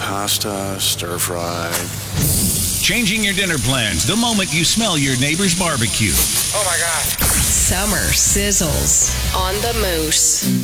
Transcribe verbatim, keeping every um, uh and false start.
pasta, stir fry. Changing your dinner plans the moment you smell your neighbor's barbecue. Oh my God. Summer sizzles on the Moose.